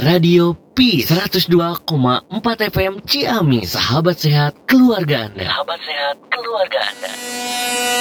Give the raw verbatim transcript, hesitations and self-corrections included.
Radio Peace seratus dua koma empat F M Ciamis, sahabat sehat keluarga Anda. Sahabat sehat keluarga Anda.